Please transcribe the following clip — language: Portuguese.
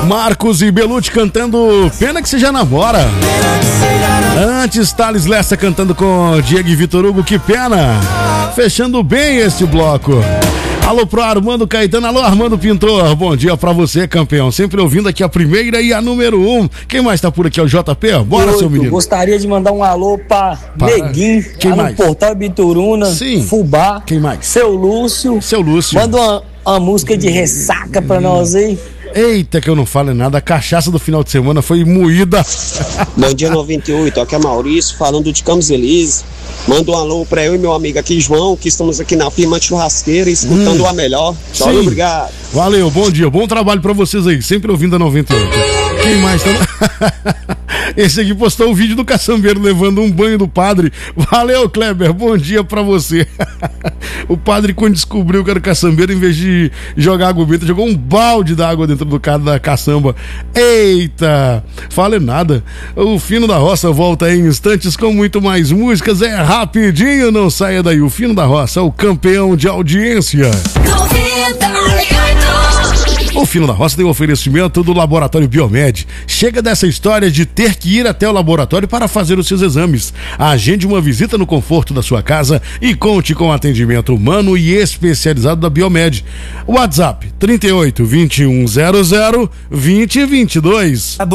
Marcos e Belucci cantando Pena Que Seja Namora. Antes, Thales Lessa cantando com Diego e Vitor Hugo, Que Pena. Fechando bem este bloco. Alô pro Armando Caetano, alô Armando Pintor, bom dia pra você, campeão. Sempre ouvindo aqui a primeira e a número 1. Quem mais tá por aqui? É o JP? Bora, seu menino. Gostaria de mandar um alô pra Neguinho, quem mais? no Portal Bituruna. Sim. Fubá. Quem mais? Seu Lúcio. Manda uma música de ressaca pra nós aí. Eita, que eu não falo nada, a cachaça do final de semana foi moída. Bom dia 98, aqui é Maurício, falando de Campos Elíseos. Manda um alô pra eu e meu amigo aqui, João, que estamos aqui na firma de churrasqueira, escutando a melhor. Tchau, obrigado. Valeu, bom dia, bom trabalho pra vocês aí, sempre ouvindo a 98. Quem mais tá... Esse aqui postou o vídeo do caçambeiro levando um banho do padre. Valeu, Kleber, bom dia pra você. O padre, quando descobriu que era caçambeiro, em vez de jogar água benta, jogou um balde d'água dentro do cara da caçamba. Eita, fale nada. O Fino da Roça volta em instantes com muito mais músicas. É rapidinho, não saia daí. O Fino da Roça, o campeão de audiência. O Fino da Roça tem o oferecimento do Laboratório Biomed. Chega dessa história de ter que ir até o laboratório para fazer os seus exames. Agende uma visita no conforto da sua casa e conte com atendimento humano e especializado da Biomed. WhatsApp 38 2100 2022.